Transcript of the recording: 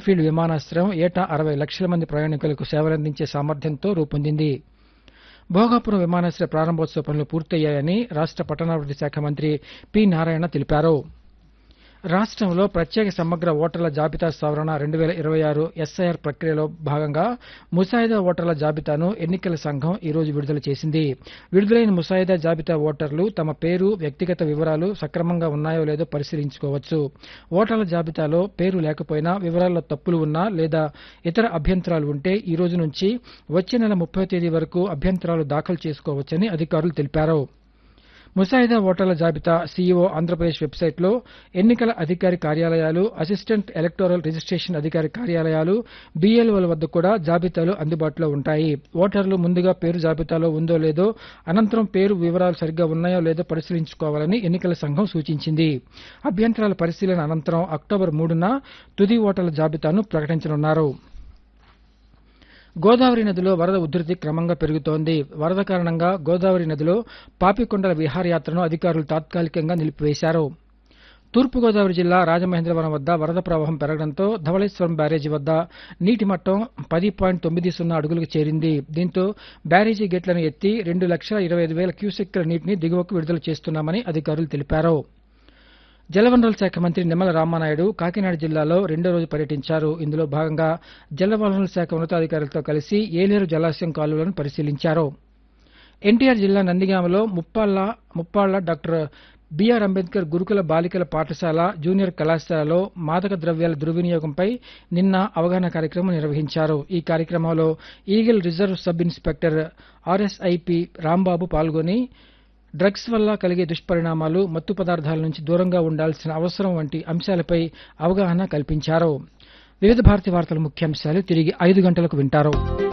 Greenfield విమానాశ్రయం ఏటా 60 లక్షల మంది ప్రయాణికులకు సేవలందించే సామర్థ్యంతో రూపొందింది. భోగాపురం విమానాశ్రయ ప్రారంభోత్సవ పనులు పూర్తయ్యాయని రాష్ట్ర పట్టణాభివృద్ది శాఖ మంత్రి పి. నారాయణ తెలిపారు. రాష్ట్రంలో ప్రత్యేక సమగ్ర ఓటర్ల జాబితా సవరణ 2026 ఎస్ఐఆర్ ప్రక్రియలో భాగంగా ముసాయిదా ఓటర్ల జాబితాను ఎన్నికల సంఘం ఈ రోజు విడుదల చేసింది. విడుదలైన ముసాయిదా జాబితా ఓటర్లు తమ పేరు, వ్యక్తిగత వివరాలు సక్రమంగా ఉన్నాయో లేదో పరిశీలించుకోవచ్చు. ఓటర్ల జాబితాలో పేరు లేకపోయినా, వివరాల్లో తప్పులు ఉన్నా లేదా ఇతర అభ్యంతరాలు ఉంటే ఈ రోజు నుంచి వచ్చే నెల 30వ తేదీ వరకు అభ్యంతరాలు దాఖలు చేసుకోవచ్చని అధికారులు తెలిపారు. ముసాయిదా ఓటర్ల జాబితా సీఈఓ ఆంధ్రప్రదేశ్ వెబ్సైట్లో ఎన్నికల అధికారి కార్యాలయాలు, అసిస్టెంట్ ఎలక్టోరల్ రిజిస్ట్రేషన్ అధికారి కార్యాలయాలు, బీఎల్ఓల వద్ద కూడా జాబితాలు అందుబాటులో ఉంటాయి. ఓటర్లు ముందుగా పేరు జాబితాలో ఉందో లేదో, అనంతరం పేరు వివరాలు సరిగ్గా ఉన్నాయో లేదో పరిశీలించుకోవాలని ఎన్నికల సంఘం సూచించింది. అభ్యంతరాల పరిశీలన అనంతరం అక్టోబర్ 3న తుది ఓటర్ల జాబితాను ప్రకటించనున్నారు. గోదావరి నదిలో వరద ఉధృతి క్రమంగా పెరుగుతోంది. వరద కారణంగా గోదావరి నదిలో పాపికొండల విహారయాత్రను అధికారులు తాత్కాలికంగా నిలిపివేశారు. తూర్పుగోదావరి జిల్లా రాజమహేంద్రవరం వద్ద వరద ప్రవాహం పెరగడంతో ధవళేశ్వరం బ్యారేజీ వద్ద నీటి మట్టం 10.90 అడుగులకు చేరింది. దీంతో బ్యారేజీ గేట్లను ఎత్తి 2,25,000 క్యూసెక్కుల నీటిని దిగువకు విడుదల చేస్తున్నామని అధికారులు తెలిపారు. జలవనరుల శాఖ మంత్రి నిమ్మల రామానాయుడు కాకినాడ జిల్లాలో రెండో రోజు పర్యటించారు. ఇందులో భాగంగా జలవనరుల శాఖ ఉన్నతాధికారులతో కలిసి ఏలేరు జలాశయం కాలువలను పరిశీలించారు. ఎన్టీఆర్ జిల్లా నందిగామలో ముప్పాళ్ల డాక్టర్ బిఆర్ అంబేద్కర్ గురుకుల బాలికల పాఠశాల, జూనియర్ కళాశాలలో మాదక ద్రవ్యాల దుర్వినియోగంపై నిన్న అవగాహన కార్యక్రమం నిర్వహించారు. ఈ కార్యక్రమంలో eagle reserve sub inspector ఆర్ఎస్ఐపి Rambabu పాల్గొని డ్రగ్స్ వల్ల కలిగే దుష్పరిణామాలు, మత్తు పదార్థాల నుంచి దూరంగా ఉండాల్సిన అవసరం వంటి అంశాలపై అవగాహన కల్పించారు. వివిధ భారతి వార్తల ముఖ్యాంశాలు తిరిగి 5 గంటలకు వింటారు.